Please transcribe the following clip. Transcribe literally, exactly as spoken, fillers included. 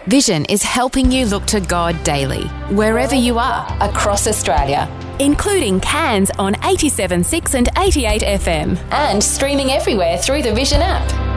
Vision is helping you look to God daily, wherever you are across Australia, including Cairns on eighty-seven point six and eighty-eight F M, and streaming everywhere through the Vision app.